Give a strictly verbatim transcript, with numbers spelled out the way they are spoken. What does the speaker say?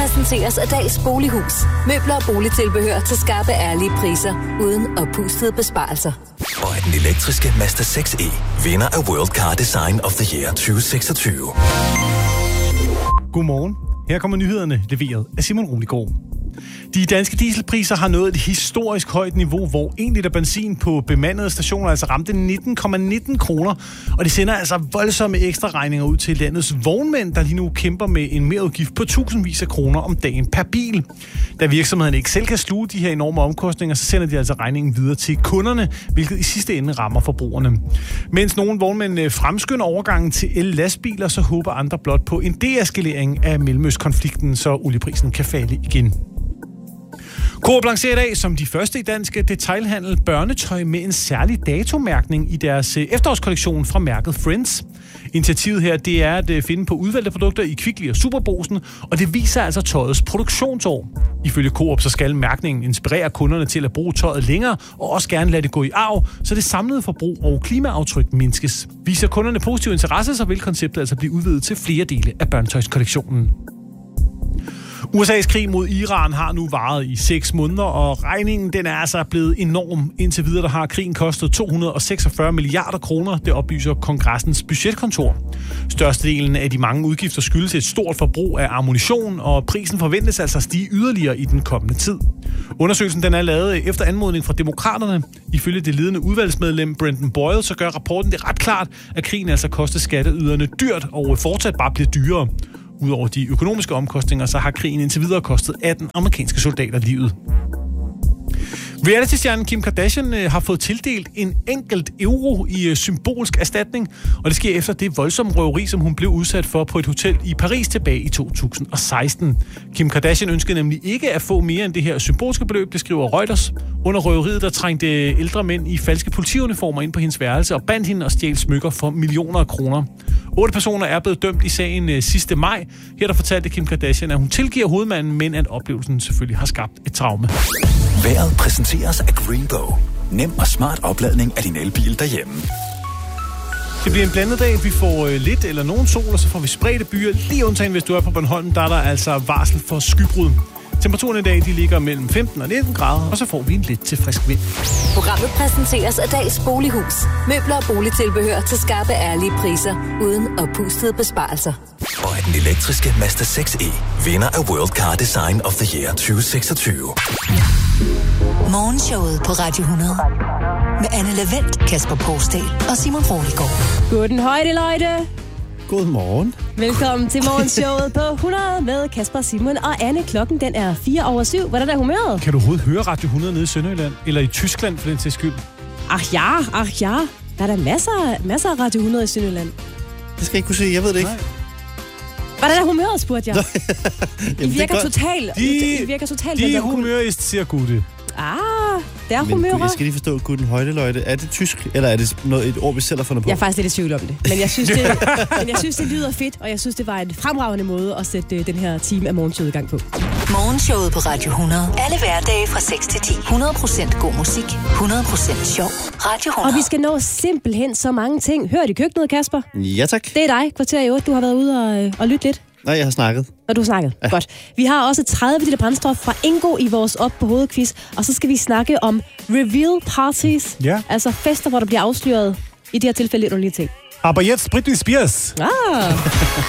præsenteres af Dals Bolighus. Møbler og boligtilbehør til skarpe, ærlige priser, uden oppustede besparelser. Og at den elektriske Mazda seks E vinder af World Car Design of the Year tyve seksogtyve. Godmorgen. Her kommer nyhederne, leveret af Simon Rumligård. De danske dieselpriser har nået et historisk højt niveau, hvor en liter benzin på bemandede stationer altså ramte nitten komma nitten kroner, og det sender altså voldsomme ekstra regninger ud til landets vognmænd, der lige nu kæmper med en merudgift på tusindvis af kroner om dagen per bil. Da virksomheden ikke selv kan sluge de her enorme omkostninger, så sender de altså regningen videre til kunderne, hvilket i sidste ende rammer forbrugerne. Mens nogle vognmænd fremskynder overgangen til el-lastbiler, så håber andre blot på en deeskalering af Mellemøstkonflikten, så olieprisen kan falde igen. Coop lancerer i dag som de første i dansk detailhandel børnetøj med en særlig datomærkning i deres efterårskollektion fra mærket Friends. Initiativet her, det er at finde på udvalgte produkter i Kvickly og Superbrugsen, og det viser altså tøjets produktionsår. Ifølge Coop så skal mærkningen inspirere kunderne til at bruge tøjet længere, og også gerne lade det gå i arv, så det samlede forbrug og klimaaftryk mindskes. Viser kunderne positiv interesse, så vil konceptet altså blive udvidet til flere dele af børnetøjskollektionen. U S A's krig mod Iran har nu varet i seks måneder, og regningen den er altså blevet enorm. Indtil videre der har krigen kostet to hundrede og seksogfyrre milliarder kroner, det oplyser kongressens budgetkontor. Størstedelen af de mange udgifter skyldes et stort forbrug af ammunition, og prisen forventes altså at stige yderligere i den kommende tid. Undersøgelsen den er lavet efter anmodning fra demokraterne. Ifølge det ledende udvalgsmedlem Brendan Boyle, så gør rapporten det ret klart, at krigen altså koster skatteyderne dyrt og fortsat bare bliver dyrere. Udover de økonomiske omkostninger, så har krigen indtil videre kostet atten amerikanske soldater livet. Reality-stjernen Kim Kardashian har fået tildelt en enkelt euro i symbolsk erstatning, og det sker efter det voldsomme røveri, som hun blev udsat for på et hotel i Paris tilbage i to tusind og seksten. Kim Kardashian ønskede nemlig ikke at få mere end det her symbolske beløb, det skriver Reuters. Under røveriet der trængte ældre mænd i falske politiuniformer ind på hendes værelse og bandt hende og stjal smykker for millioner af kroner. Otte personer er blevet dømt i sagen sidste maj. Her der fortalte Kim Kardashian, at hun tilgiver hovedmanden, men at oplevelsen selvfølgelig har skabt et traume. Vejret præsenteres af Greenbow. Nem og smart opladning af din elbil derhjemme. Det bliver en blandet dag. Vi får øh, lidt eller nogen sol, og så får vi spredte byer. Lige undtagen, hvis du er på Bornholm, der er der altså varsel for skybrud. Temperaturen i dag de ligger mellem femten og nitten grader, og så får vi en lidt til frisk vind. Programmet præsenteres af Dals Bolighus. Møbler og boligtilbehør til skarpe, ærlige priser, uden oppustede besparelser. Og at den elektriske Mazda seks E vinder af World Car Design of the Year tyve seksogtyve. Morgenshowet på Radio hundrede. Med Anne Lavendt, Kasper Porsdal og Simon Rumligård. Guten højde, løjde. Godmorgen. Velkommen til morgenshowet på hundrede med Kasper, Simon og Anne. Klokken den er fire over syv. Hvordan er humøret? Kan du overhovedet høre Radio hundrede nede i Sønderjylland? Eller i Tyskland for den til skyld? Ach ja, ach ja. Der er der masser, masser af Radio hundrede i Sønderjylland. Det skal jeg ikke kunne se, jeg ved det ikke. Nej. Hvordan er humøret, spurgte jeg? I virker totalt... De, I virker totalt... de humørist siger gudde. Ah, det er Men humører. jeg skal lige forstå, guden højdeløjde. Er det tysk, eller er det noget, et ord, vi selv har fundet på? Jeg er faktisk lidt i tvivl om det. Men jeg synes, det, men jeg synes, det lyder fedt, og jeg synes, det var en fremragende måde at sætte den her time af morgenshowet i gang på. Morgenshowet på Radio hundrede. Alle hverdage fra seks til ti. hundrede procent god musik. hundrede procent sjov. Radio hundrede. Og vi skal nå simpelthen så mange ting. Hør i køkkenet, Kasper. Ja, tak. Det er dig, kvarter i otte. Du har været ude og, og lytte lidt. Nej, jeg har snakket. Og du har snakket. Ja. Godt. Vi har også tredive liter brændstof fra Ingo i vores op på hovedquiz. Og så skal vi snakke om reveal parties. Ja. Altså fester, hvor der bliver afsløret i det her tilfælde lidt underlige ting. Aber jetzt Britney Spears. Ah.